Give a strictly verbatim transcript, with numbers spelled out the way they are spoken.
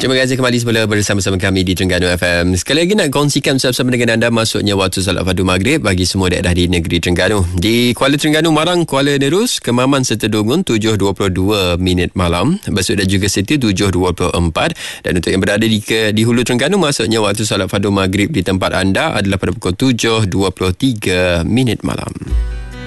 Terima kasih kembali semula bersama-sama kami di Terengganu F M. Sekali lagi nak kongsikan bersama-sama dengan anda masuknya waktu salat fardu maghrib bagi semua daerah di negeri Terengganu. Di Kuala Terengganu, Marang, Kuala Nerus, Kemaman serta Dungun tujuh dua puluh dua minit malam. Besut dan juga Setia tujuh dua puluh empat. Dan untuk yang berada di ke, di Hulu Terengganu, masuknya waktu salat fardu maghrib di tempat anda adalah pada pukul tujuh dua puluh tiga minit malam.